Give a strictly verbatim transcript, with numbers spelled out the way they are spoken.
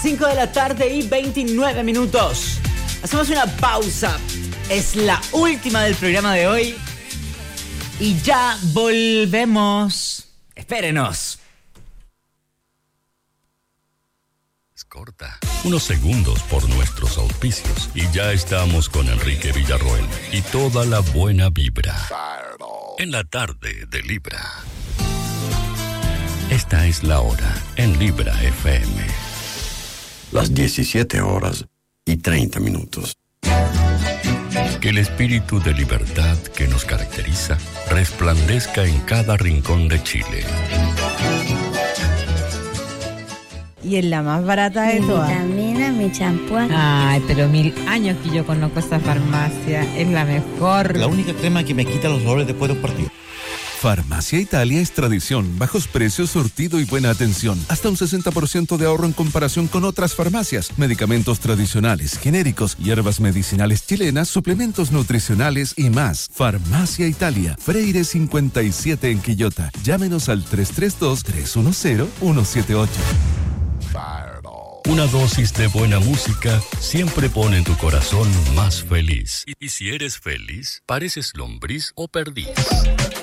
cinco de la tarde y veintinueve minutos. Hacemos una pausa. Es la última del programa de hoy. Y ya volvemos. Espérenos. Es corta. Unos segundos por nuestros auspicios. Y ya estamos con Enrique Villarroel y toda la buena vibra. En la tarde de Libra. Esta es la hora en Libra F M. Las diecisiete horas y treinta minutos. Que el espíritu de libertad que nos caracteriza resplandezca en cada rincón de Chile. Y es la más barata de mi todas. vitamina, mi champú. Ay, pero mil años que yo conozco esa farmacia. Es la mejor. La única crema que me quita los dolores después de un partido. Farmacia Italia es tradición, bajos precios, surtido y buena atención. Hasta un sesenta por ciento de ahorro en comparación con otras farmacias. Medicamentos tradicionales, genéricos, hierbas medicinales chilenas, suplementos nutricionales y más. Farmacia Italia, Freire cincuenta y siete en Quillota. Llámenos al tres tres dos, tres uno cero, uno siete ocho. Una dosis de buena música siempre pone tu corazón más feliz. Y si eres feliz, pareces lombriz o perdiz.